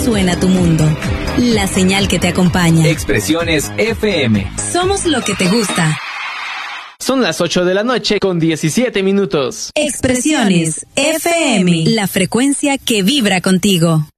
suena tu mundo. La señal que te acompaña. Expresiones FM. Somos lo que te gusta. Son las 8 de la noche con 17 minutos. Expresiones FM. La frecuencia que vibra contigo.